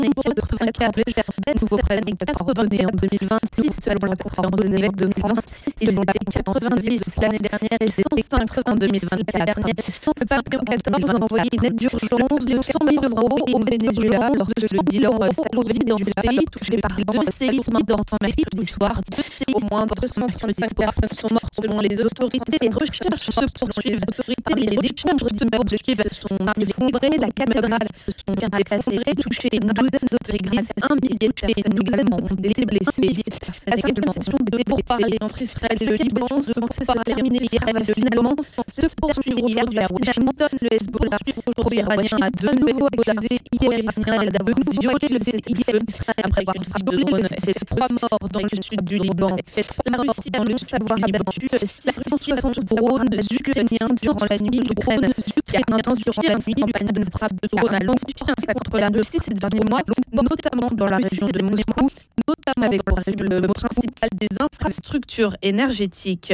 nombre de premières cas légères baisse près de 80 données en 2026 selon la conférence des évêques de France. Ils ont été 90 l'année dernière et 105 en 2024. Le pape Léon XIV a envoyé une aide d'urgence de 100 000 € au Venezuela lorsque le bilan reste au vide dans ce pays touché par deux séismes dans mercredi soir. Au moins 235 personnes sont mortes selon les autorités. Les recherches se poursuivent. Les décombres d'immeubles qui se sont effondrés, la cathédrale se sont cassées, touché une douzaine d'autres églises, un millier de personnes ont été blessées. La situation des pourparlers entre Israël et le Liban censée se terminer hier va finalement se poursuivre aujourd'hui à Washington. Le Hezbollah pro-iranien a de nouveau accusé hier Israël d'avoir violé le cessez-le-feu après une frappe de drone. C'est 3 morts dans le sud du Liban. La Russie annonce avoir abattu 660 drones ukrainiens durant la nuit. L'Ukraine qui a intensifié la campagne de frappe de drones à longue distance contre la Russie ces derniers mois, notamment dans la région de Moscou, notamment avec pour cible principale des infrastructures énergétiques.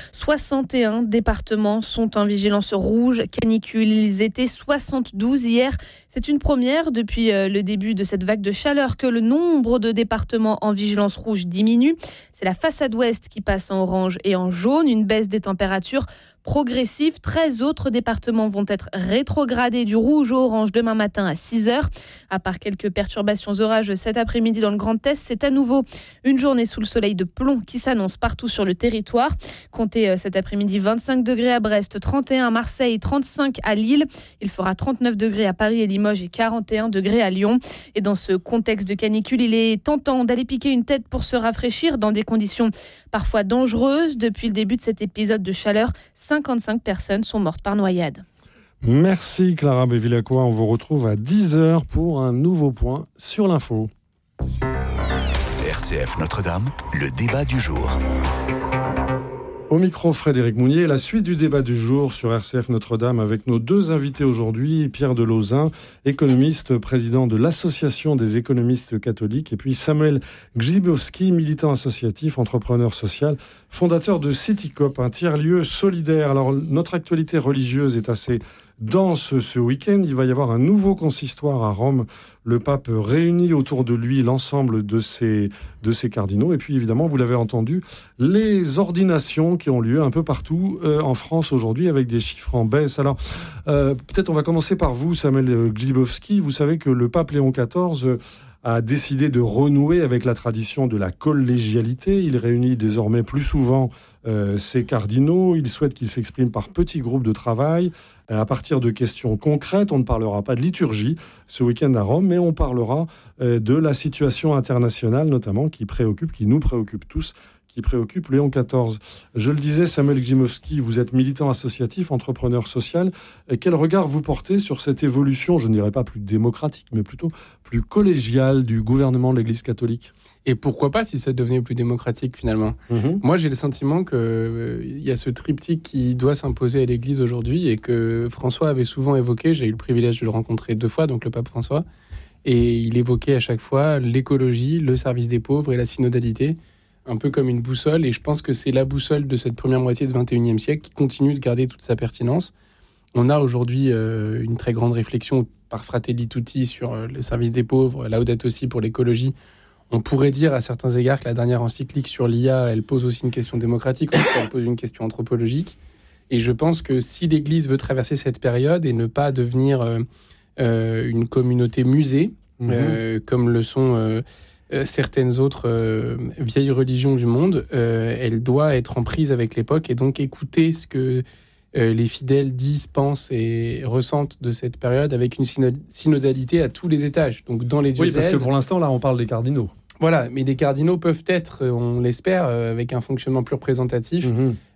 61 départements sont en vigilance rouge canicule. Ils étaient 72 hier. C'est une première depuis le début de cette vague de chaleur que le nombre de départements en vigilance rouge diminue. C'est la façade ouest qui passe en orange et en jaune, une baisse des températures progressive. 13 autres départements vont être rétrogradés du rouge au orange demain matin à 6h. À part quelques perturbations orageuses cet après-midi dans le Grand Est, c'est à nouveau une journée sous le soleil de plomb qui s'annonce partout sur le territoire. Comptez cet après-midi 25 degrés à Brest, 31 à Marseille, 35 à Lille. Il fera 39 degrés à Paris et Limoges et 41 degrés à Lyon. Et dans ce contexte de canicule, il est tentant d'aller piquer une tête pour se rafraîchir dans des conditions parfois dangereuses. Depuis le début de cet épisode de chaleur, 55 personnes sont mortes par noyade. Merci Clara Bevilacqua. On vous retrouve à 10h pour un nouveau point sur l'info. RCF Notre-Dame, le débat du jour. Au micro, Frédéric Mounier, la suite du débat du jour sur RCF Notre-Dame avec nos deux invités aujourd'hui, Pierre Delauzin, économiste, président de l'Association des économistes catholiques, et puis Samuel Grzybowski, militant associatif, entrepreneur social, fondateur de CityCoop, un tiers-lieu solidaire. Alors, notre actualité religieuse est assez dense ce week-end. Il va y avoir un nouveau consistoire à Rome. Le pape réunit autour de lui l'ensemble de ses cardinaux. Et puis, évidemment, vous l'avez entendu, les ordinations qui ont lieu un peu partout en France aujourd'hui avec des chiffres en baisse. Alors, peut-être on va commencer par vous, Samuel Grzybowski. Vous savez que le pape Léon XIV a décidé de renouer avec la tradition de la collégialité. Il réunit désormais plus souvent ses cardinaux. Il souhaite qu'ils s'expriment par petits groupes de travail, à partir de questions concrètes. On ne parlera pas de liturgie ce week-end à Rome, mais on parlera de la situation internationale, notamment, qui nous préoccupe tous, qui préoccupe Léon XIV. Je le disais, Samuel Grzybowski, vous êtes militant associatif, entrepreneur social. Et quel regard vous portez sur cette évolution, je ne dirais pas plus démocratique, mais plutôt plus collégiale du gouvernement de l'Église catholique ? Et pourquoi pas si ça devenait plus démocratique finalement. Moi j'ai le sentiment qu'il y a ce triptyque qui doit s'imposer à l'Église aujourd'hui et que François avait souvent évoqué. J'ai eu le privilège de le rencontrer 2 fois, donc le pape François, et il évoquait à chaque fois l'écologie, le service des pauvres et la synodalité, un peu comme une boussole. Et je pense que c'est la boussole de cette première moitié du XXIe siècle qui continue de garder toute sa pertinence. On a aujourd'hui une très grande réflexion par Fratelli Tutti sur le service des pauvres, Laudato Si pour l'écologie. On pourrait dire à certains égards que la dernière encyclique sur l'IA, elle pose aussi une question démocratique, elle pose une question anthropologique. Et je pense que si l'Église veut traverser cette période et ne pas devenir une communauté musée, comme le sont certaines autres vieilles religions du monde, elle doit être en prise avec l'époque et donc écouter ce que les fidèles disent, pensent et ressentent de cette période avec une synodalité à tous les étages. Donc dans les diocèses. Oui, parce que pour l'instant, là, on parle des cardinaux. Voilà, mais les cardinaux peuvent être, on l'espère, avec un fonctionnement plus représentatif,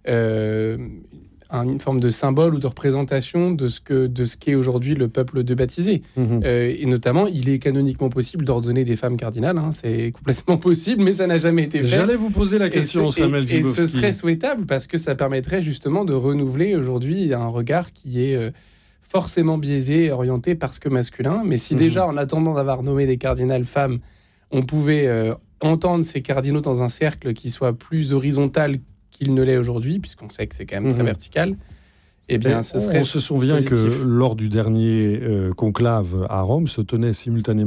une forme de symbole ou de représentation de ce qu'est aujourd'hui le peuple de baptisés. Et notamment, il est canoniquement possible d'ordonner des femmes cardinales. C'est complètement possible, mais ça n'a jamais été fait. J'allais vous poser la question, Samuel Grzybowski. Et ce serait souhaitable parce que ça permettrait justement de renouveler aujourd'hui un regard qui est forcément biaisé, orienté parce que masculin. Mais si déjà, en attendant d'avoir nommé des cardinales femmes, on pouvait entendre ces cardinaux dans un cercle qui soit plus horizontal qu'il ne l'est aujourd'hui, puisqu'on sait que c'est quand même très vertical, eh bien, ce serait on se souvient positif. Que lors du dernier conclave à Rome, se tenait simultanément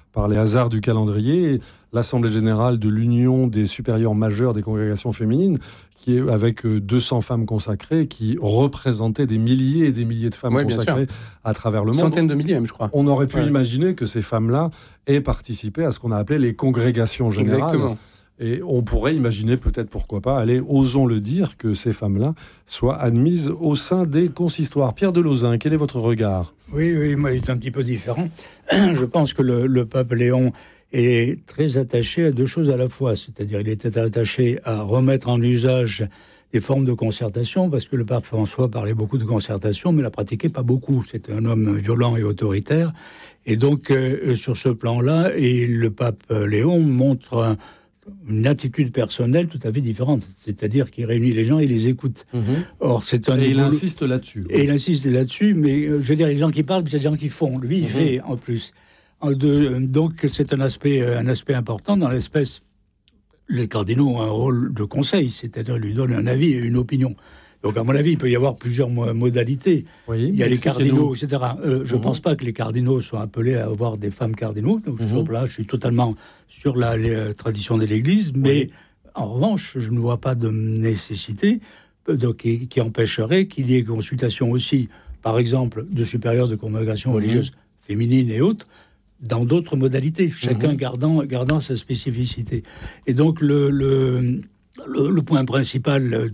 par les hasards du calendrier, l'Assemblée générale de l'Union des supérieurs majeurs des congrégations féminines, qui est avec 200 femmes consacrées, qui représentaient des milliers et des milliers de femmes consacrées à travers le monde. Centaines de milliers même, je crois. On aurait pu imaginer que ces femmes-là aient participé à ce qu'on a appelé les congrégations générales. Exactement. Et on pourrait imaginer, peut-être pourquoi pas, osons le dire, que ces femmes-là soient admises au sein des consistoires. Pierre de Lauzun, quel est votre regard ? Oui, moi, il est un petit peu différent. Je pense que le pape Léon est très attaché à deux choses à la fois. C'est-à-dire, il était attaché à remettre en usage des formes de concertation, parce que le pape François parlait beaucoup de concertation, mais la pratiquait pas beaucoup. C'était un homme violent et autoritaire. Et donc, sur ce plan-là, et le pape Léon montre une attitude personnelle tout à fait différente. C'est-à-dire qu'il réunit les gens et les écoute. Or, c'est un... Et il insiste là-dessus. Et il insiste là-dessus, mais je veux dire, les gens qui parlent, c'est les gens qui font. Lui, il fait en plus. Donc, c'est un aspect important. Dans l'espèce, les cardinaux ont un rôle de conseil, c'est-à-dire lui donnent un avis et une opinion. Donc, à mon avis, il peut y avoir plusieurs modalités. Oui, il y a les cardinaux, etc. Je ne pense pas que les cardinaux soient appelés à avoir des femmes cardinaux. Donc, là, je suis totalement sur la tradition de l'Église. Mais, en revanche, je ne vois pas de nécessité qui empêcherait qu'il y ait consultation aussi, par exemple, de supérieurs de congrégations religieuses féminines et autres, dans d'autres modalités, chacun gardant sa spécificité. Et donc, le point principal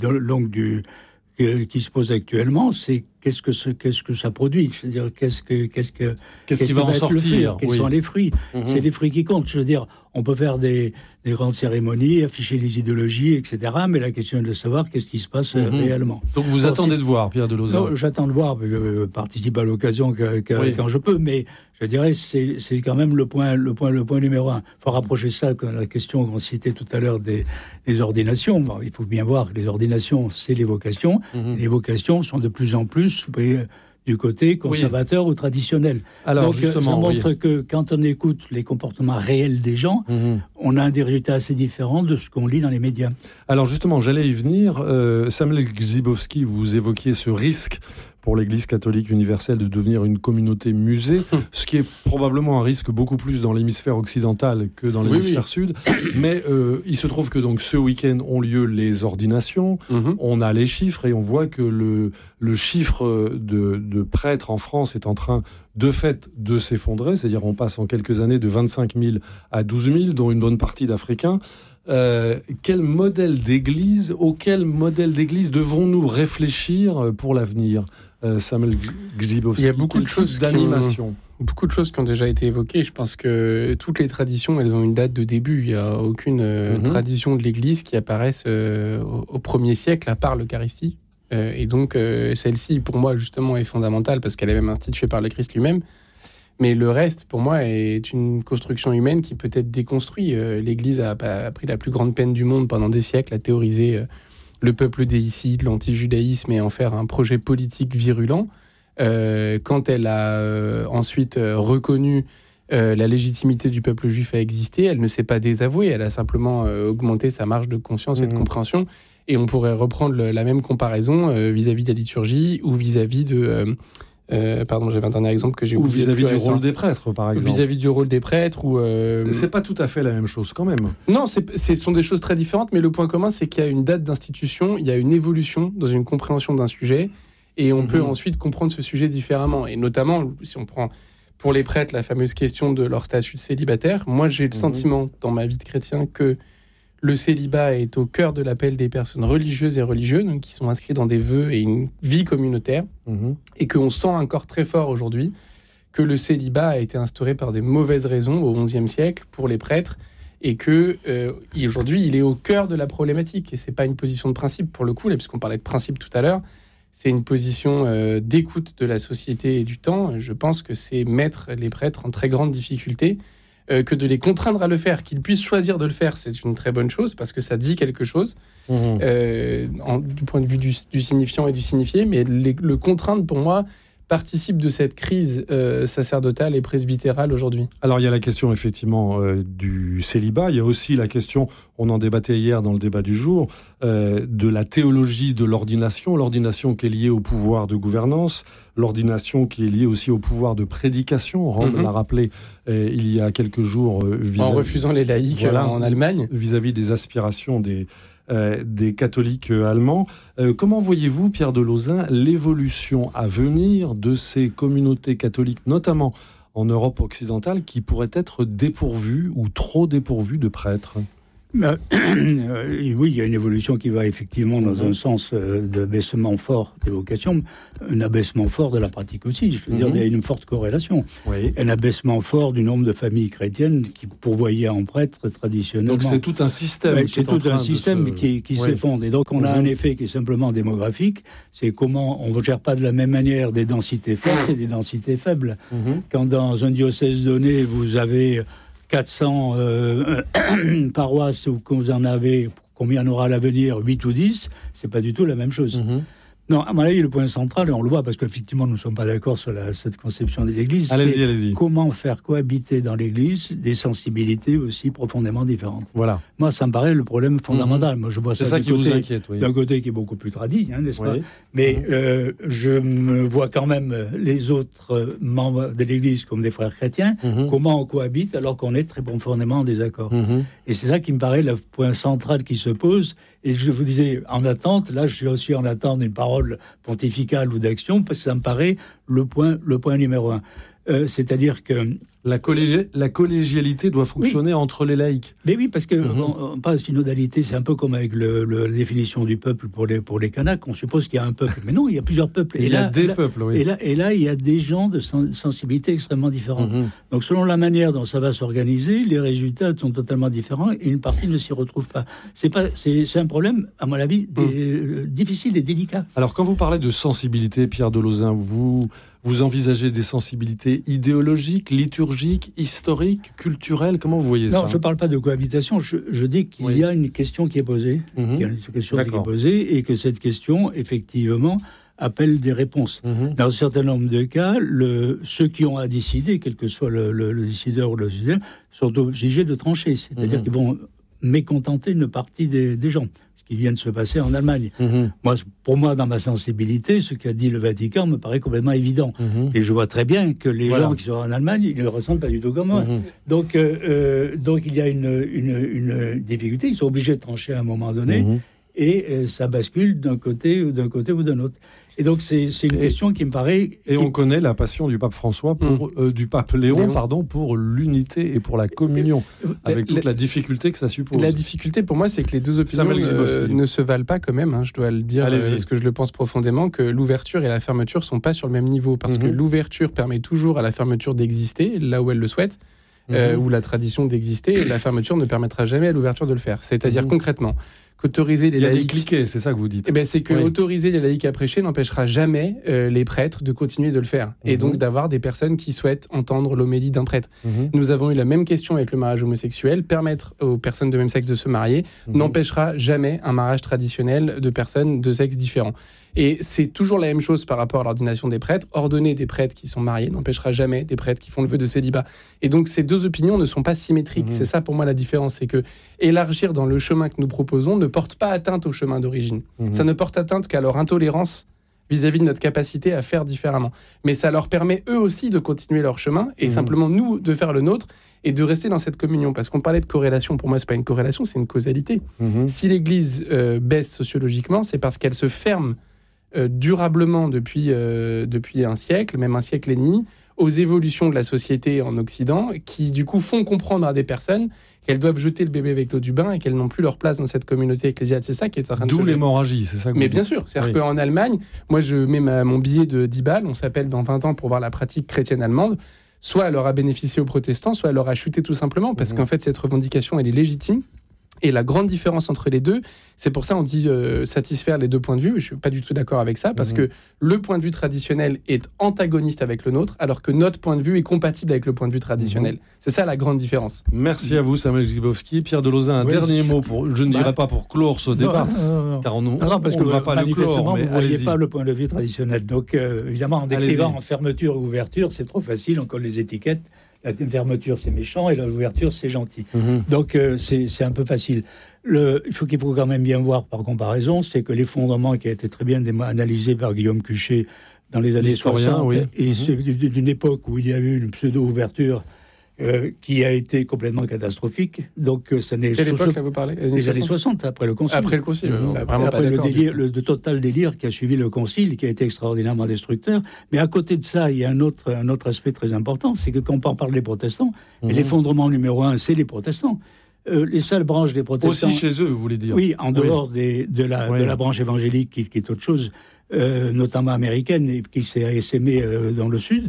qui se pose actuellement, c'est qu'est-ce que ça produit, c'est-à-dire qu'est-ce qui va en sortir, quels sont les fruits. C'est les fruits qui comptent. Je veux dire, on peut faire des grandes cérémonies, afficher les idéologies, etc. Mais la question est de savoir qu'est-ce qui se passe réellement. Donc vous attendez de voir, Pierre de Lauzun. Non, j'attends de voir, je participe à l'occasion quand je peux, mais je dirais c'est quand même le point numéro un. Il faut rapprocher ça de la question qu'on citait tout à l'heure des ordinations. Bon, il faut bien voir que les ordinations, c'est les vocations. Les vocations sont de plus en plus du côté conservateur ou traditionnel. Alors, donc, justement, ça montre que quand on écoute les comportements réels des gens, on a des résultats assez différents de ce qu'on lit dans les médias. Alors justement, j'allais y venir. Samuel Grzybowski, vous évoquiez ce risque pour l'Église catholique universelle de devenir une communauté musée, ce qui est probablement un risque beaucoup plus dans l'hémisphère occidental que dans l'hémisphère sud. Mais il se trouve que donc ce week-end ont lieu les ordinations, on a les chiffres et on voit que le chiffre de prêtres en France est en train de fait de s'effondrer, c'est-à-dire on passe en quelques années de 25 000 à 12 000, dont une bonne partie d'Africains. Auquel modèle d'église devons-nous réfléchir pour l'avenir, Samuel Grzybowski? Il y a beaucoup de choses d'animation. Beaucoup de choses qui ont déjà été évoquées. Je pense que toutes les traditions, elles ont une date de début. Il n'y a aucune tradition de l'Église qui apparaisse au 1er siècle, à part l'Eucharistie. Et donc, celle-ci, pour moi, justement, est fondamentale parce qu'elle est même instituée par le Christ lui-même. Mais le reste, pour moi, est une construction humaine qui peut être déconstruite. L'Église a pris la plus grande peine du monde pendant des siècles à théoriser le peuple déicide, l'anti-judaïsme et en faire un projet politique virulent. Quand elle a ensuite reconnu la légitimité du peuple juif à exister, elle ne s'est pas désavouée, elle a simplement augmenté sa marge de conscience et de compréhension. Et on pourrait reprendre la même comparaison vis-à-vis de la liturgie ou vis-à-vis de... j'avais un dernier exemple que j'ai oublié. Ou vis-à-vis du rôle des prêtres, par exemple. Vis-à-vis du rôle des prêtres. C'est pas tout à fait la même chose, quand même. Non, ce sont des choses très différentes, mais le point commun, c'est qu'il y a une date d'institution, il y a une évolution dans une compréhension d'un sujet, et on peut ensuite comprendre ce sujet différemment. Et notamment, si on prend pour les prêtres la fameuse question de leur statut de célibataire, moi j'ai le sentiment, dans ma vie de chrétien, que le célibat est au cœur de l'appel des personnes religieuses et religieux, donc qui sont inscrits dans des vœux et une vie communautaire, et qu'on sent encore très fort aujourd'hui que le célibat a été instauré par des mauvaises raisons au XIe siècle pour les prêtres, et que aujourd'hui il est au cœur de la problématique. Et c'est pas une position de principe pour le coup, là, puisqu'on parlait de principe tout à l'heure, c'est une position d'écoute de la société et du temps. Je pense que c'est mettre les prêtres en très grande difficulté. Que de les contraindre à le faire, qu'ils puissent choisir de le faire, c'est une très bonne chose parce que ça dit quelque chose du point de vue du signifiant et du signifié, mais le contraindre pour moi participe de cette crise sacerdotale et presbytérale aujourd'hui. Alors il y a la question effectivement du célibat, il y a aussi la question, on en débattait hier dans le débat du jour, de la théologie de l'ordination qui est liée au pouvoir de gouvernance, l'ordination qui est liée aussi au pouvoir de prédication. Rand l'a rappelé il y a quelques jours. En refusant les laïcs en Allemagne. Vis-à-vis des aspirations des catholiques allemands. Comment voyez-vous, Pierre de Lauzin, l'évolution à venir de ces communautés catholiques, notamment en Europe occidentale, qui pourraient être dépourvues ou trop dépourvues de prêtres ? Oui, il y a une évolution qui va effectivement dans un sens d'abaissement fort des vocations, un abaissement fort de la pratique aussi. Je veux dire, il y a une forte corrélation. Oui. Un abaissement fort du nombre de familles chrétiennes qui pourvoyaient en prêtres traditionnellement. Donc c'est tout un système. C'est tout un système qui s'effondre. Et donc on a un effet qui est simplement démographique. C'est comment on ne gère pas de la même manière des densités fortes et des densités faibles. Quand dans un diocèse donné, vous avez 400 paroisses où vous en avez, combien il y en aura à l'avenir, 8 ou 10, c'est pas du tout la même chose. Non, à mon avis, le point central, et on le voit parce qu'effectivement, nous ne sommes pas d'accord sur cette conception de l'Église, allez-y. Comment faire cohabiter dans l'Église des sensibilités aussi profondément différentes. Voilà. Moi, ça me paraît le problème fondamental. Moi, je vois ça qui vous inquiète, oui. D'un côté qui est beaucoup plus tradit, n'est-ce pas ? Mais je me vois quand même les autres membres de l'Église comme des frères chrétiens, comment on cohabite alors qu'on est très profondément en désaccord. Et c'est ça qui me paraît le point central qui se pose. Et je vous disais, en attente, là, je suis aussi en attente d'une parole pontificale ou d'action, parce que ça me paraît le point numéro 1. C'est-à-dire que... La collégialité doit fonctionner entre les laïcs. Mais oui, parce que on parle de synodalité, c'est un peu comme avec la définition du peuple pour les Kanaks. On suppose qu'il y a un peuple. Mais non, il y a plusieurs peuples. Il y a des peuples, oui. Et là, il y a des gens de sensibilité extrêmement différentes. Donc, selon la manière dont ça va s'organiser, les résultats sont totalement différents et une partie ne s'y retrouve pas. C'est un problème, à mon avis, difficile et délicat. Alors, quand vous parlez de sensibilité, Pierre de Lauzin, vous envisagez des sensibilités idéologiques, liturgiques, historiques, culturelles ? Comment vous voyez ça ? Non, je ne parle pas de cohabitation. Je dis qu'il y a une question qui est posée. Qu'il y a une question qui est posée et que cette question, effectivement, appelle des réponses. Dans un certain nombre de cas, ceux qui ont à décider, quel que soit le décideur ou le décideur, sont obligés de trancher. C'est-à-dire qu'ils vont mécontenter une partie des gens. Ce qui vient de se passer en Allemagne. Pour moi, dans ma sensibilité, ce qu'a dit le Vatican me paraît complètement évident. Et je vois très bien que les gens qui sont en Allemagne, ils ne le ressentent pas du tout comme moi. Donc il y a une difficulté. Ils sont obligés de trancher à un moment donné. Et ça bascule d'un côté ou d'un autre. Et donc c'est une question qui me paraît... Et on connaît la passion du pape François, du pape Léon, pour l'unité et pour la communion, avec toute la difficulté que ça suppose. La difficulté pour moi, c'est que les deux opinions ne se valent pas quand même, je dois le dire, parce que je le pense profondément, que l'ouverture et la fermeture ne sont pas sur le même niveau, parce que l'ouverture permet toujours à la fermeture d'exister, là où elle le souhaite, ou la tradition d'exister, et la fermeture ne permettra jamais à l'ouverture de le faire. C'est-à-dire concrètement... Autoriser les laïcs... Il y a des cliquets, c'est ça que vous dites. C'est que autoriser les laïcs à prêcher n'empêchera jamais les prêtres de continuer de le faire. Et donc d'avoir des personnes qui souhaitent entendre l'homélie d'un prêtre. Nous avons eu la même question avec le mariage homosexuel. Permettre aux personnes de même sexe de se marier n'empêchera jamais un mariage traditionnel de personnes de sexe différent. Et c'est toujours la même chose par rapport à l'ordination des prêtres. Ordonner des prêtres qui sont mariés n'empêchera jamais des prêtres qui font le vœu de célibat. Et donc ces deux opinions ne sont pas symétriques. C'est ça pour moi la différence. C'est que élargir dans le chemin que nous proposons ne porte pas atteinte au chemin d'origine. Ça ne porte atteinte qu'à leur intolérance vis-à-vis de notre capacité à faire différemment. Mais ça leur permet eux aussi de continuer leur chemin et simplement nous de faire le nôtre et de rester dans cette communion. Parce qu'on parlait de corrélation, pour moi c'est pas une corrélation, c'est une causalité. Si l'Église baisse sociologiquement, c'est parce qu'elle se ferme durablement depuis un siècle, même un siècle et demi, aux évolutions de la société en Occident, qui du coup font comprendre à des personnes qu'elles doivent jeter le bébé avec l'eau du bain et qu'elles n'ont plus leur place dans cette communauté ecclésiale. C'est ça qui est en train de se faire. D'où l'hémorragie, c'est ça que vous Mais dites. bien sûr, c'est-à-dire qu'en Allemagne, moi je mets mon billet de 10 balles, on s'appelle dans 20 ans pour voir la pratique chrétienne allemande, soit elle aura bénéficié aux protestants, soit elle aura chuté tout simplement, parce qu'en fait cette revendication elle est légitime. Et la grande différence entre les deux, c'est pour ça on dit satisfaire les deux points de vue. Je ne suis pas du tout d'accord avec ça, parce que le point de vue traditionnel est antagoniste avec le nôtre, alors que notre point de vue est compatible avec le point de vue traditionnel. C'est ça la grande différence. Merci à vous, Samuel Grzybowski. Pierre de Lauzin, un dernier mot, je ne dirais pas pour clore ce débat, car on ne va pas le clore. Mais vous ne voyez pas le point de vue traditionnel. Donc évidemment, en décrivant en fermeture ou ouverture, c'est trop facile, on colle les étiquettes. La fermeture, c'est méchant, et l'ouverture, c'est gentil. Donc, c'est un peu facile. Il faut quand même bien voir, par comparaison, c'est que l'effondrement qui a été très bien analysé par Guillaume Cuchet dans les années 60, et c'est d'une époque où il y a eu une pseudo-ouverture qui a été complètement catastrophique. Donc, ça n'est... Quelle époque, là, vous parlez ? Les années 60, après le Concile. Après le Concile, vraiment après pas d'accord. Le total délire qui a suivi le Concile, qui a été extraordinairement destructeur. Mais à côté de ça, il y a un autre aspect très important, c'est que quand on parle des protestants, et l'effondrement numéro 1, c'est les protestants. Les seules branches des protestants... Aussi chez eux, vous voulez dire ? Oui, en dehors de la branche évangélique, qui est autre chose, notamment américaine, et qui s'est essaimée dans le Sud.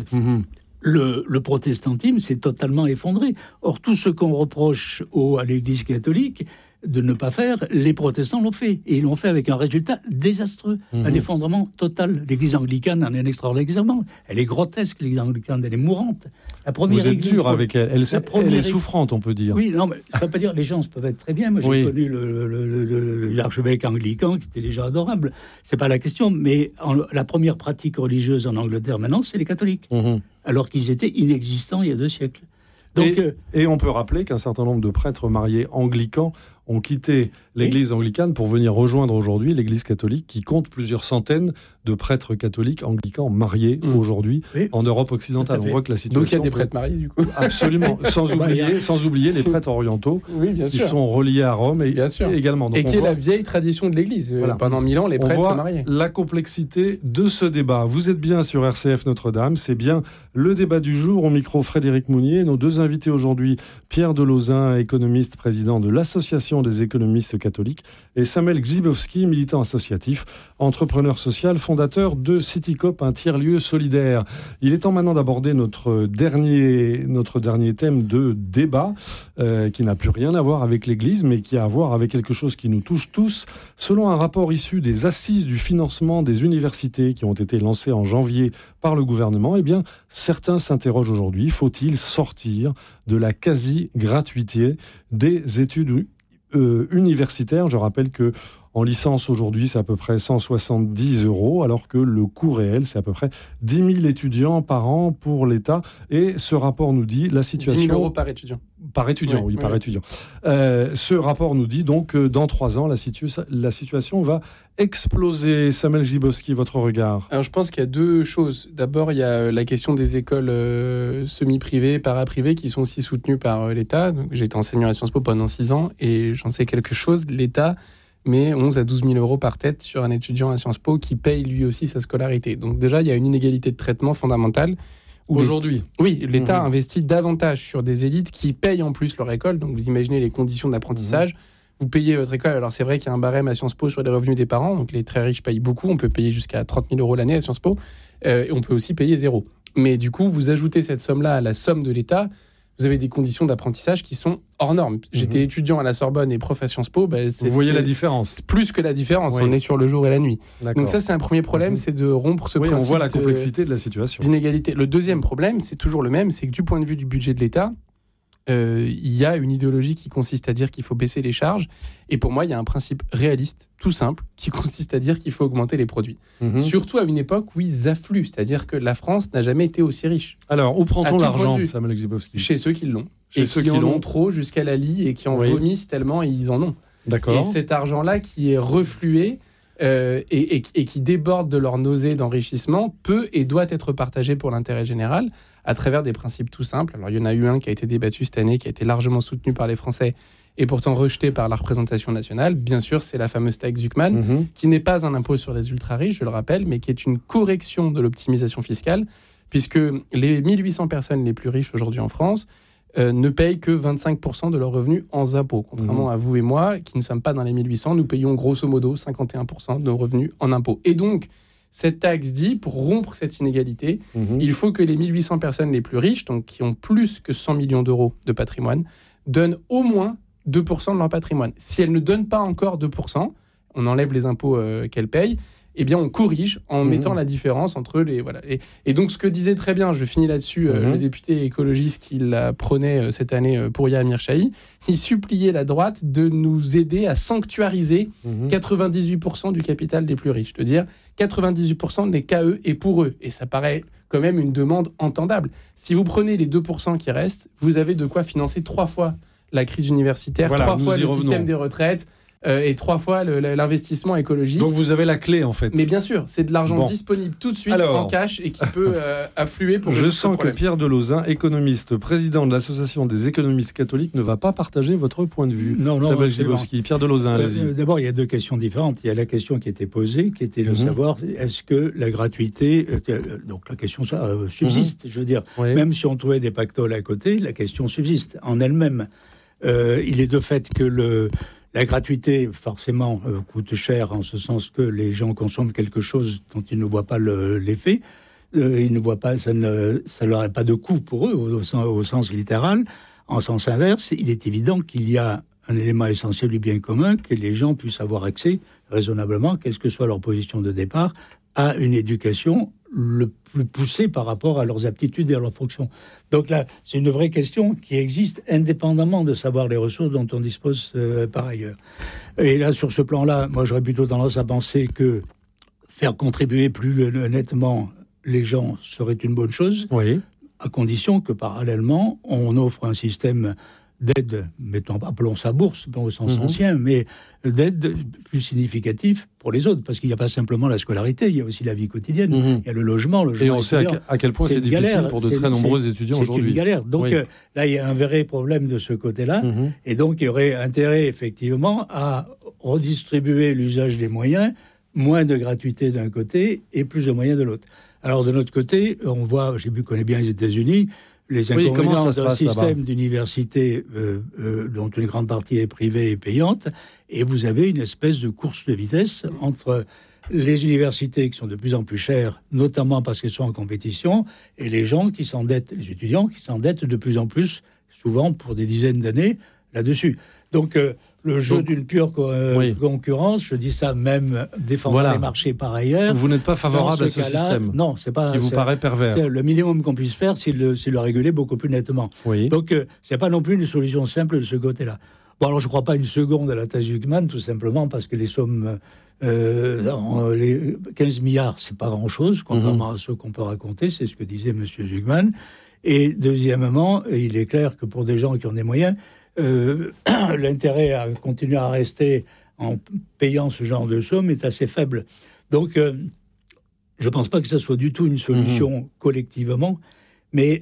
Le protestantisme s'est totalement effondré. Or, tout ce qu'on reproche à l'Église catholique de ne pas faire, les protestants l'ont fait. Et ils l'ont fait avec un résultat désastreux. Un effondrement total. L'Église anglicane en est un extraordinaire exemple. Elle est grotesque, l'Église anglicane, elle est mourante. Vous êtes dur avec elle. Elle est souffrante, on peut dire. Oui, non, mais ça ne veut pas dire que les gens peuvent être très bien. Moi, j'ai connu l'archevêque anglican qui était déjà adorable. C'est pas la question. Mais la première pratique religieuse en Angleterre maintenant, c'est les catholiques. Alors qu'ils étaient inexistants il y a 2 siècles. Donc, et on peut rappeler qu'un certain nombre de prêtres mariés anglicans ont quitté l'église anglicane pour venir rejoindre aujourd'hui l'église catholique, qui compte plusieurs centaines de prêtres catholiques anglicans mariés aujourd'hui en Europe occidentale. On voit que la situation... Donc il y a des prêtres mariés, du coup. Absolument, sans oublier les prêtres orientaux qui sont reliés à Rome également. Donc, et qui est la vieille tradition de l'église. Pendant 1000 ans, les prêtres se mariaient. La complexité de ce débat. Vous êtes bien sur RCF Notre-Dame, c'est bien le débat du jour. Au micro, Frédéric Mounier. Nos 2 invités aujourd'hui, Pierre de Lauzin, économiste, président de l'Association des économistes catholiques, et Samuel Grzybowski, militant associatif, entrepreneur social, fondateur de Citycoop, un tiers-lieu solidaire. Il est temps maintenant d'aborder notre dernier thème de débat, qui n'a plus rien à voir avec l'Église, mais qui a à voir avec quelque chose qui nous touche tous. Selon un rapport issu des assises du financement des universités qui ont été lancées en janvier par le gouvernement, eh bien, certains s'interrogent aujourd'hui, faut-il sortir de la quasi-gratuité des études universitaires ? Je rappelle que en licence aujourd'hui, c'est à peu près 170 €, alors que le coût réel, c'est à peu près 10 000 étudiants par an pour l'État. Et ce rapport nous dit la situation... 10 000 € par étudiant. Par étudiant, par étudiant. Ce rapport nous dit donc que dans 3 ans, la situation va exploser. Samuel Grzybowski, votre regard ? Alors, je pense qu'il y a 2 choses. D'abord, il y a la question des écoles semi-privées, paraprivées, qui sont aussi soutenues par l'État. Donc, j'ai été enseignant à Sciences Po pendant 6 ans, et j'en sais quelque chose. L'État met 11 à 12 000 € par tête sur un étudiant à Sciences Po qui paye lui aussi sa scolarité. Donc déjà, il y a une inégalité de traitement fondamentale. Aujourd'hui ? Oui, l'État investit davantage sur des élites qui payent en plus leur école. Donc vous imaginez les conditions d'apprentissage. Vous payez votre école. Alors c'est vrai qu'il y a un barème à Sciences Po sur les revenus des parents. Donc les très riches payent beaucoup. On peut payer jusqu'à 30 000 € l'année à Sciences Po. Et on peut aussi payer 0. Mais du coup, vous ajoutez cette somme-là à la somme de l'État. Vous avez des conditions d'apprentissage qui sont hors normes. J'étais étudiant à la Sorbonne et prof à Sciences Po. Vous voyez la différence ? Plus que la différence. On est sur le jour et la nuit. D'accord. Donc ça, c'est un premier problème, c'est de rompre ce principe. On voit la complexité de la situation. D'inégalité. Le deuxième problème, c'est toujours le même, c'est que du point de vue du budget de l'État, il y a une idéologie qui consiste à dire qu'il faut baisser les charges. Et pour moi, il y a un principe réaliste, tout simple, qui consiste à dire qu'il faut augmenter les produits. Surtout à une époque où ils affluent, c'est-à-dire que la France n'a jamais été aussi riche. Alors, où prend-on l'argent, Samuel Grzybowski ? Chez ceux qui l'ont. Et ceux qui en ont trop jusqu'à la lie et qui en vomissent tellement ils en ont. D'accord. Et cet argent-là qui est reflué et qui déborde de leur nausée d'enrichissement peut et doit être partagé pour l'intérêt général à travers des principes tout simples. Alors, il y en a eu un qui a été débattu cette année, qui a été largement soutenu par les Français et pourtant rejeté par la représentation nationale. Bien sûr, c'est la fameuse taxe Zuckman, qui n'est pas un impôt sur les ultra-riches, je le rappelle, mais qui est une correction de l'optimisation fiscale, puisque les 1800 personnes les plus riches aujourd'hui en France ne payent que 25% de leurs revenus en impôts. Contrairement à vous et moi, qui ne sommes pas dans les 1800, nous payons grosso modo 51% de nos revenus en impôts. Et donc, cette taxe dit, pour rompre cette inégalité, il faut que les 1800 personnes les plus riches, donc qui ont plus que 100 millions € de patrimoine, donnent au moins 2% de leur patrimoine. Si elles ne donnent pas encore 2%, on enlève les impôts qu'elles payent, eh bien, on corrige en mettant la différence entre les... Voilà. Et donc, ce que disait très bien, je finis là-dessus, le député écologiste qui la prônait cette année, Pouria Amirchahi, il suppliait la droite de nous aider à sanctuariser 98% du capital des plus riches. C'est-à-dire 98% des KE et pour eux. Et ça paraît quand même une demande entendable. Si vous prenez les 2% qui restent, vous avez de quoi financer 3 fois la crise universitaire, 3 fois le système des retraites, et 3 fois l'investissement écologique. Donc vous avez la clé en fait. Mais bien sûr, c'est de l'argent disponible tout de suite en cash et qui peut affluer pour Je sens que Pierre de Lauzun, économiste, président de l'Association des économistes catholiques, ne va pas partager votre point de vue. Non, Sabel Zibowski. Pierre de Lauzun, allez-y. D'abord, il y a 2 questions différentes. Il y a la question qui était posée, qui était de savoir est-ce que la gratuité... donc la question subsiste, je veux dire. Oui. Même si on trouvait des pactoles à côté, la question subsiste en elle-même. Il est de fait que la gratuité, forcément, coûte cher en ce sens que les gens consomment quelque chose dont ils ne voient pas l'effet. Ils ne voient pas, ça n'aurait pas de coût pour eux au sens littéral. En sens inverse, il est évident qu'il y a un élément essentiel du bien commun, que les gens puissent avoir accès raisonnablement, quelle que soit leur position de départ, à une éducation le plus poussée par rapport à leurs aptitudes et à leurs fonctions. Donc là, c'est une vraie question qui existe indépendamment de savoir les ressources dont on dispose par ailleurs. Et là, sur ce plan-là, moi, j'aurais plutôt tendance à penser que faire contribuer plus nettement les gens serait une bonne chose, à condition que, parallèlement, on offre un système d'aide, appelons ça bourse, au sens ancien, mais d'aide plus significatif pour les autres, parce qu'il n'y a pas simplement la scolarité, il y a aussi la vie quotidienne, il y a le logement et on sait à quel point c'est difficile galère, pour de très nombreux étudiants aujourd'hui. C'est une galère. Donc là, il y a un vrai problème de ce côté-là, et donc il y aurait intérêt, effectivement, à redistribuer l'usage des moyens, moins de gratuité d'un côté et plus de moyens de l'autre. Alors, de notre côté, on voit, je connais bien les États-Unis, les inconvénients d'un système d'université dont une grande partie est privée et payante, et vous avez une espèce de course de vitesse entre les universités qui sont de plus en plus chères, notamment parce qu'elles sont en compétition, et les gens qui s'endettent, les étudiants qui s'endettent de plus en plus, souvent pour des dizaines d'années, là-dessus. Donc, le jeu d'une pure concurrence, je dis ça même défendant les marchés par ailleurs. Vous n'êtes pas favorable à ce système? Non, c'est pas. Qui vous paraît pervers? Le minimum qu'on puisse faire, c'est le réguler beaucoup plus nettement. Donc, c'est pas non plus une solution simple de ce côté-là. Bon, alors je ne crois pas une seconde à la thèse Zucman, tout simplement parce que les sommes, les 15 milliards, c'est pas grand-chose, contrairement à ce qu'on peut raconter, c'est ce que disait M. Zucman. Et deuxièmement, il est clair que pour des gens qui ont des moyens, l'intérêt à continuer à rester en payant ce genre de somme est assez faible. Donc, je ne pense pas que ça soit du tout une solution collectivement, mais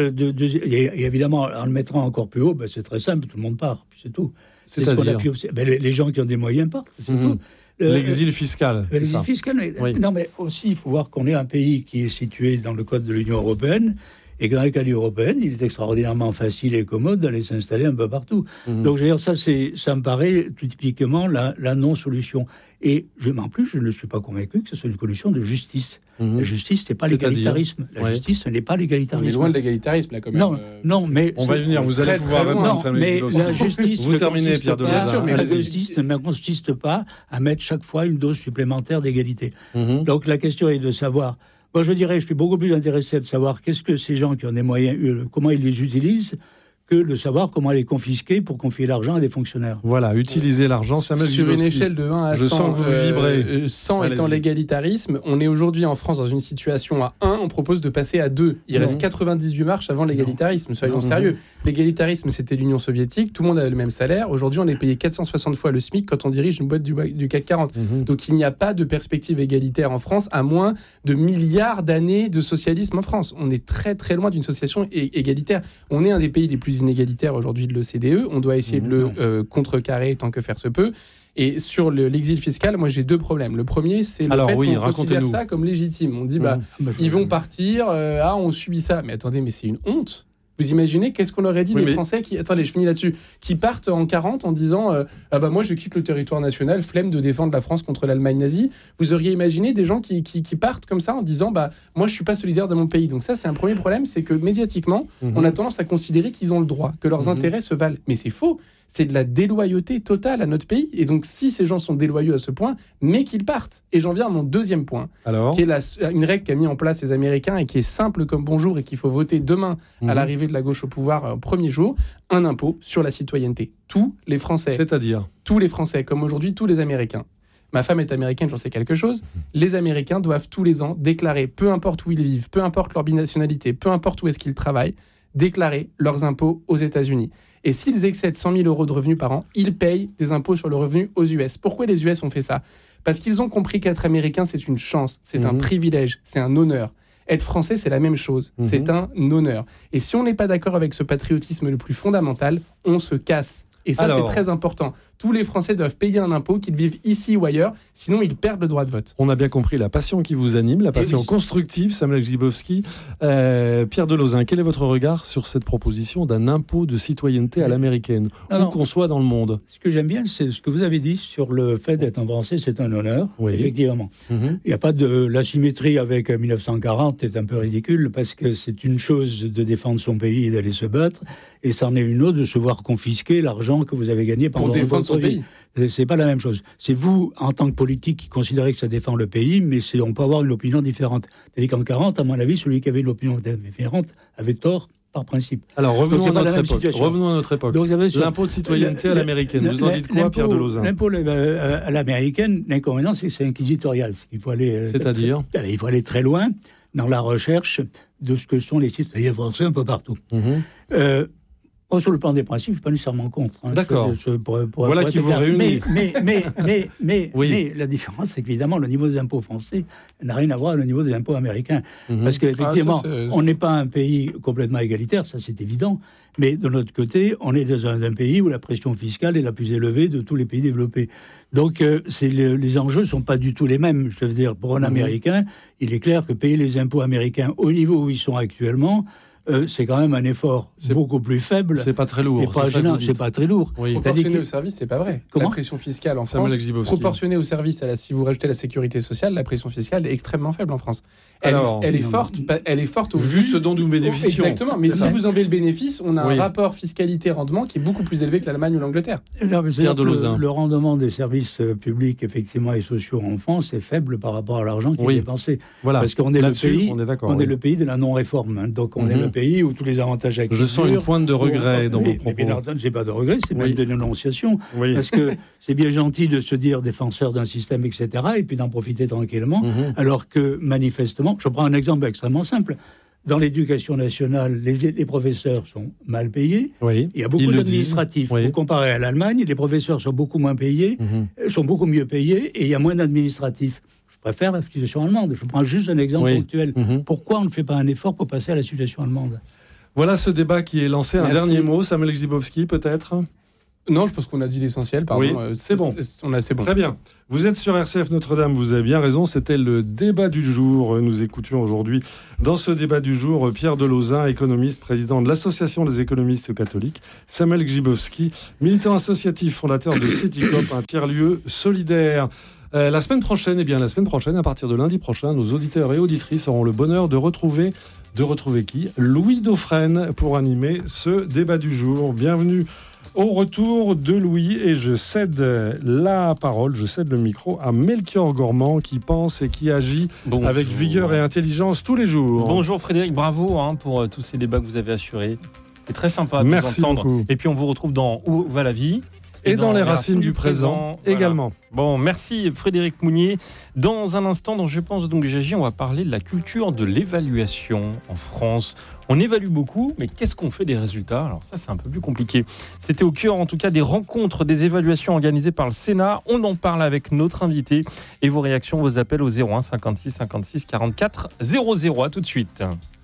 et évidemment, en le mettant encore plus haut, c'est très simple, tout le monde part, c'est tout. C'est ce qu'on a pu les gens qui ont des moyens partent, c'est tout. L'exil fiscal. L'exil fiscal, non, mais aussi, il faut voir qu'on est un pays qui est situé dans le code de l'Union européenne, et que dans les cas européennes, il est extraordinairement facile et commode d'aller s'installer un peu partout. Donc, je veux dire, ça me paraît tout typiquement la non-solution. Et en plus, je ne suis pas convaincu que ce soit une solution de justice. La justice, ce n'est pas l'égalitarisme. La justice, ce n'est pas l'égalitarisme. On est loin de l'égalitarisme, là, quand même. Non, mais... On va y venir, vous allez pouvoir répondre. Non, mais la justice... Vous terminez, Pierre de Lauzun. La justice ne consiste pas à mettre chaque fois une dose supplémentaire d'égalité. Donc, la question est de savoir... Moi, je dirais, je suis beaucoup plus intéressé de savoir qu'est-ce que ces gens qui ont des moyens, comment ils les utilisent, que de savoir comment les confisquer pour confier l'argent à des fonctionnaires. Voilà, utiliser l'argent, ça me sur une échelle de 1 à 100, je sens que vous vibrez. 100 étant l'égalitarisme, on est aujourd'hui en France dans une situation à 1, on propose de passer à 2. Il reste 98 marches avant l'égalitarisme, soyons sérieux. L'égalitarisme, c'était l'Union soviétique, tout le monde avait le même salaire. Aujourd'hui, on est payé 460 fois le SMIC quand on dirige une boîte du CAC 40. Donc il n'y a pas de perspective égalitaire en France, à moins de milliards d'années de socialisme en France. On est très très loin d'une situation égalitaire. On est un des pays les plus inégalitaire aujourd'hui de l'OCDE, on doit essayer de le contrecarrer tant que faire se peut. Et sur l'exil fiscal, moi j'ai 2 problèmes. Le premier, c'est le fait qu'on considère ça comme légitime. On dit, ils vont partir, on subit ça. Mais attendez, mais c'est une honte. Vous imaginez qu'est-ce qu'on aurait dit des Français qui... Attendez, je finis là-dessus. Qui partent en 40 en disant moi je quitte le territoire national, flemme de défendre la France contre l'Allemagne nazie. Vous auriez imaginé des gens qui partent comme ça en disant moi je suis pas solidaire de mon pays. Donc ça c'est un premier problème, c'est que médiatiquement on a tendance à considérer qu'ils ont le droit, que leurs intérêts se valent. Mais c'est faux. C'est de la déloyauté totale à notre pays. Et donc, si ces gens sont déloyaux à ce point, mais qu'ils partent. Et j'en viens à mon deuxième point, qui est une règle qu'a mis en place les Américains et qui est simple comme bonjour et qu'il faut voter demain à l'arrivée de la gauche au pouvoir au premier jour, un impôt sur la citoyenneté. Tous les Français. C'est-à-dire ? Tous les Français, comme aujourd'hui tous les Américains. Ma femme est américaine, j'en sais quelque chose. Les Américains doivent tous les ans déclarer, peu importe où ils vivent, peu importe leur binationalité, peu importe où est-ce qu'ils travaillent, déclarer leurs impôts aux États-Unis. Et s'ils excèdent 100 000 euros de revenus par an, ils payent des impôts sur le revenu aux US. Pourquoi les US ont fait ça ? Parce qu'ils ont compris qu'être américain, c'est une chance, c'est un privilège, c'est un honneur. Être français, c'est la même chose, c'est un honneur. Et si on n'est pas d'accord avec ce patriotisme le plus fondamental, on se casse. Et ça, c'est très important. Tous les Français doivent payer un impôt, qu'ils vivent ici ou ailleurs, sinon ils perdent le droit de vote. On a bien compris la passion qui vous anime, la passion constructive, Samuel Grzybowski. Pierre de Lauzun, quel est votre regard sur cette proposition d'un impôt de citoyenneté à l'américaine, où qu'on soit dans le monde ? Ce que j'aime bien, c'est ce que vous avez dit sur le fait d'être un Français, c'est un honneur, effectivement. Il n'y a pas de l'asymétrie avec 1940, c'est un peu ridicule, parce que c'est une chose de défendre son pays et d'aller se battre, et c'en est une autre de se voir confisquer l'argent que vous avez gagné pendant défendre son pays. C'est pas la même chose. C'est vous, en tant que politique, qui considérez que ça défend le pays, mais on peut avoir une opinion différente. C'est-à-dire qu'en 40, à mon avis, celui qui avait une opinion différente avait tort par principe. Alors revenons à notre époque. Donc, l'impôt de citoyenneté à l'américaine. Vous en dites quoi, Pierre de Lauzun ? L'impôt à l'américaine, l'inconvénient, c'est que c'est inquisitorial. Il faut aller, c'est-à-dire il faut aller très loin dans la recherche de ce que sont les citoyens français un peu partout. Sur le plan des principes, je ne suis pas nécessairement contre. D'accord. Voilà qui vous réunit. Mais la différence, c'est qu'évidemment, le niveau des impôts français n'a rien à voir avec le niveau des impôts américains. Parce qu'effectivement, on n'est pas un pays complètement égalitaire, ça c'est évident. Mais de notre côté, on est dans un pays où la pression fiscale est la plus élevée de tous les pays développés. Donc, les enjeux ne sont pas du tout les mêmes. Je veux dire, pour un Américain, il est clair que payer les impôts américains au niveau où ils sont actuellement, c'est quand même un effort beaucoup plus faible. C'est pas très lourd. C'est pas très lourd. Proportionné au service, c'est pas vrai. La pression fiscale en France, proportionnée au service, si vous rajoutez la sécurité sociale, la pression fiscale est extrêmement faible en France. Elle est forte au vu ce dont nous bénéficions. Exactement. Mais si vous enlevez le bénéfice, on a un rapport fiscalité-rendement qui est beaucoup plus élevé que l'Allemagne ou l'Angleterre. Pierre de Lauzun. Le rendement des services publics, effectivement, et sociaux en France est faible par rapport à l'argent qui est dépensé. Parce qu'on est le pays de la non-réforme. Donc on est le pays où tous les avantages acquis. Je sens une pointe de regret dans vos propos. C'est pas de regret, c'est même de dénonciation. Parce que c'est bien gentil de se dire défenseur d'un système, etc., et puis d'en profiter tranquillement, alors que manifestement, je prends un exemple extrêmement simple. Dans l'éducation nationale, les professeurs sont mal payés. Il y a beaucoup d'administratifs. Vous comparez à l'Allemagne, les professeurs sont beaucoup moins payés, sont beaucoup mieux payés, et il y a moins d'administratifs. Je préfère la situation allemande. Je prends juste un exemple ponctuel. Pourquoi on ne fait pas un effort pour passer à la situation allemande ? Voilà ce débat qui est lancé. Un dernier mot, Samuel Grzybowski, peut-être ? Non, je pense qu'on a dit l'essentiel. Pardon. C'est bon. C'est bon. Très bien. Vous êtes sur RCF Notre-Dame, vous avez bien raison. C'était le débat du jour. Nous écoutions aujourd'hui, dans ce débat du jour, Pierre de Lauzun, économiste, président de l'Association des économistes catholiques, Samuel Grzybowski, militant associatif, fondateur de CityCoop, un tiers-lieu solidaire. La semaine prochaine, à partir de lundi prochain, nos auditeurs et auditrices auront le bonheur de retrouver qui ? Louis Dauphren pour animer ce débat du jour. Bienvenue au retour de Louis et je cède la parole, je cède le micro à Melchior Gormand qui pense et qui agit avec vigueur et intelligence tous les jours. Bonjour Frédéric, bravo pour tous ces débats que vous avez assurés. C'est très sympa de vous entendre. Beaucoup. Et puis on vous retrouve dans Où va la vie ? Et dans les racines du présent également. Bon, merci Frédéric Mounier. Dans un instant, dans Je pense donc j'agis, on va parler de la culture de l'évaluation en France. On évalue beaucoup, mais qu'est-ce qu'on fait des résultats ? Alors ça, c'est un peu plus compliqué. C'était au cœur, en tout cas, des rencontres, des évaluations organisées par le Sénat. On en parle avec notre invité. Et vos réactions, vos appels au 01 56 56 44 00. À tout de suite.